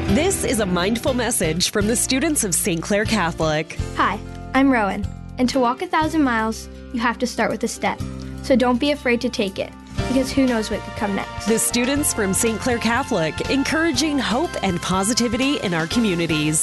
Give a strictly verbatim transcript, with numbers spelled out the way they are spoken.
This is a mindful message from the students of Saint Clair Catholic. Hi, I'm Rowan, and to walk a thousand miles, you have to start with a step. So don't be afraid to take it, because who knows what could come next. The students from Saint Clair Catholic, encouraging hope and positivity in our communities.